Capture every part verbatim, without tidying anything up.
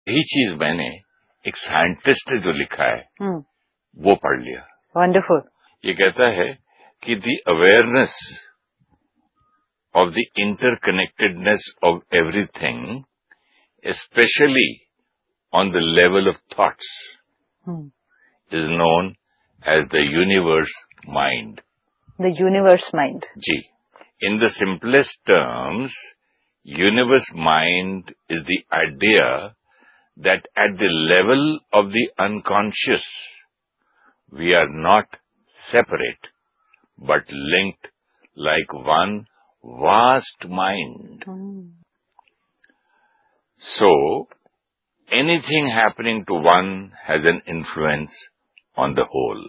यही चीज मैंने एक साइंटिस्ट ने जो लिखा है हम्म, वो पढ़ लिया। वंडरफुल। ये कहता है कि the awareness of the interconnectedness of everything, especially on the level of thoughts, hmm. is known as the universe mind. The universe mind. Ji. In the simplest terms, universe mind is the idea that at the level of the unconscious, we are not separate, but linked like one vast mind. Hmm. So, anything happening to one has an influence on the whole.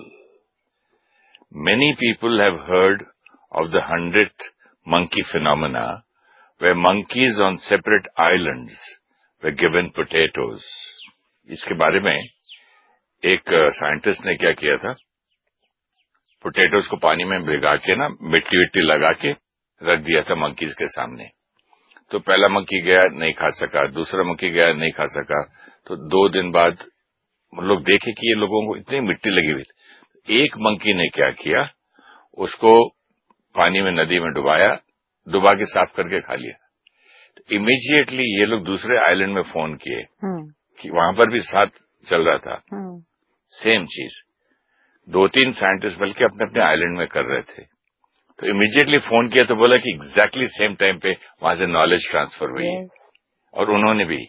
Many people have heard of the hundredth monkey phenomena, where monkeys on separate islands were given potatoes. इसके बारे में एक scientist ने क्या किया था, potatoes को पानी में भिगा के ना मिट्टी विट्टी लगा के रख दिया था मंकीज के सामने। तो पहला मंकी गया, नहीं खा सका, दूसरा मंकी गया, नहीं खा सका। तो दो दिन बाद हम लोग देखे कि ये लोगों को इतनी मिट्टी लगी हुई थी। एक मंकी ने क्या किया, उसको पानी में नदी में डुबाया, डुबा के साफ करके खा लिया। तो इमीडिएटली ये लोग दूसरे आइलैंड में फोन किए कि वहां पर भी साथ चल रहा था, सेम चीज। दो तीन साइंटिस्ट बल्कि अपने अपने आइलैंड में कर रहे थे। तो इमीडिएटली फोन किया तो बोला कि एग्जैक्टली सेम टाइम पे वहां से नॉलेज ट्रांसफर हुई है। और उन्होंने भी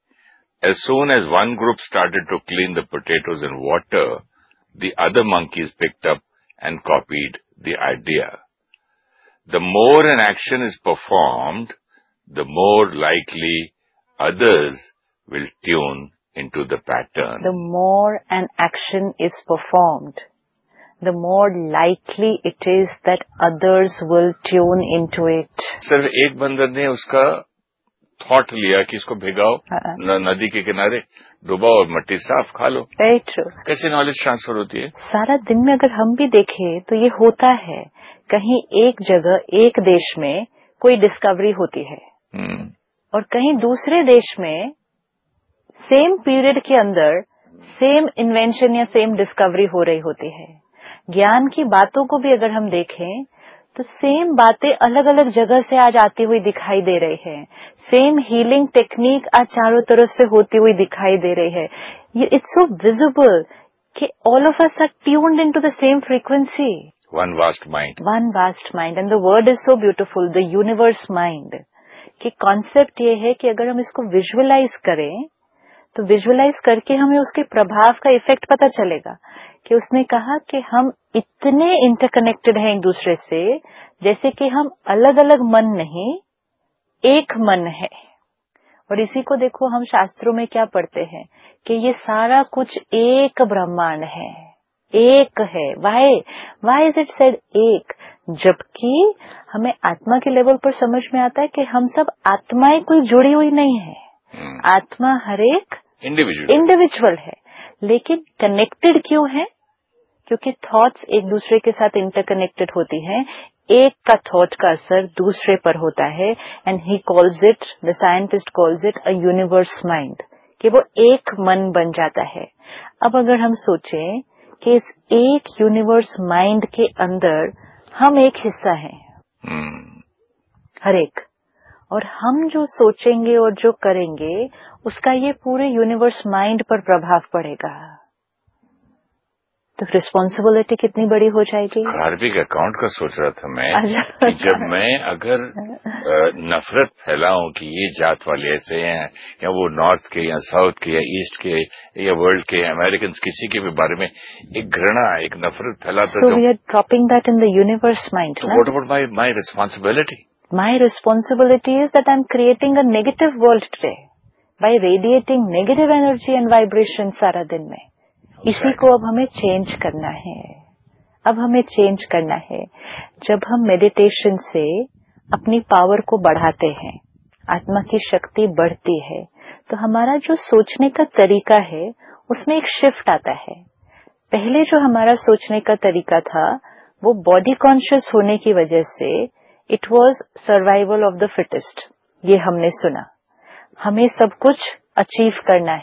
as soon as one group started to clean the potatoes in water, the other monkeys picked up and copied the idea. The more an action is performed, the more likely others will tune into the pattern. The more an action is performed, the more likely it is that others will tune into it. सिर्फ एक बंदर ने उसका thought लिया कि इसको भिगाओ न, नदी के किनारे डुबाओ और मट्टी साफ खा लो। Very true. कैसे नॉलेज ट्रांसफर होती है? सारा दिन में अगर हम भी देखें तो ये होता है, कहीं एक जगह एक देश में कोई डिस्कवरी होती है hmm. और कहीं दूसरे देश में सेम पीरियड के अंदर सेम इन्वेंशन या सेम डिस्कवरी हो रही होती है। ज्ञान की बातों को भी अगर हम देखें तो सेम बातें अलग अलग जगह से आज आती हुई दिखाई दे रही है। सेम हीलिंग टेक्निक आज चारों तरफ से होती हुई दिखाई दे रही है। इट्स सो विजिबल कि all of us are tuned into the same frequency. One vast mind, one vast mind, and the word is so beautiful, the universe mind. कि कॉन्सेप्ट ये है कि अगर हम इसको विजुअलाइज करें तो विजुअलाइज करके हमें उसके प्रभाव का इफेक्ट पता चलेगा। कि उसने कहा कि हम इतने इंटरकनेक्टेड हैं एक दूसरे से, जैसे कि हम अलग अलग मन नहीं, एक मन है। और इसी को देखो हम शास्त्रों में क्या पढ़ते हैं कि ये सारा कुछ एक ब्रह्मांड है, एक है। Y Y is it said एक? जबकि हमें आत्मा के लेवल पर समझ में आता है कि हम सब आत्माएं कोई जुड़ी हुई नहीं है। hmm. आत्मा हर एक इंडिविजुअल इंडिविजुअल है, लेकिन कनेक्टेड क्यों है? क्योंकि थॉट्स एक दूसरे के साथ इंटरकनेक्टेड होती हैं। एक का थॉट का असर दूसरे पर होता है, and he calls it, the scientist calls it a universe mind, कि वो एक मन बन जाता है। अब अगर हम सोचें कि इस एक यूनिवर्स माइंड के अंदर हम एक हिस्सा हैं, hmm. हर एक, और हम जो सोचेंगे और जो करेंगे उसका ये पूरे यूनिवर्स माइंड पर प्रभाव पड़ेगा। तो रिस्पॉन्सिबिलिटी कितनी बड़ी हो जाएगी। कार्मिक अकाउंट का सोच रहा था मैं कि जब मैं अगर नफरत फैलाऊं कि ये जात वाले ऐसे हैं, या वो नॉर्थ के या साउथ के या ईस्ट के या वर्ल्ड के अमेरिकन किसी के भी बारे में एक घृणा, एक नफरत फैलाता, so we are dropping that in the universe mind. So what about my my responsibility? My responsibility is that I'm creating a negative world today by radiating negative energy and vibration सारा दिन में। इसी को अब हमें change करना है। अब हमें चेंज करना है। जब हम मेडिटेशन से अपनी पावर को बढ़ाते हैं, आत्मा की शक्ति बढ़ती है, तो हमारा जो सोचने का तरीका है उसमें एक शिफ्ट आता है। पहले जो हमारा सोचने का तरीका था वो बॉडी कॉन्शियस होने की वजह से it was survival of the fittest. ये हमने सुना, हमें सब कुछ अचीव करना है।